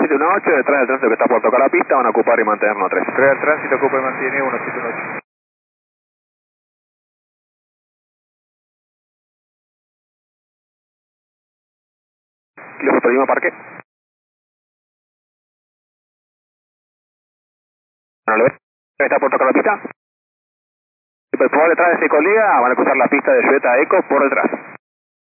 178, detrás del tránsito que está por tocar la pista, van a ocupar y mantenernos 3. Real Tránsito, ocupa y mantiene 178. Kilo Lima Parque. Bueno, ¿lo ves? ¿Está por tocar la pista? Y por detrás de ese colega van a cruzar la pista de Julieta Eco por detrás.